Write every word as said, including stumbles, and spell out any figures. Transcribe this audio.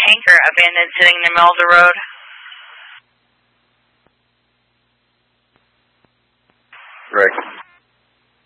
tanker abandoned sitting in the middle of the road. Rick.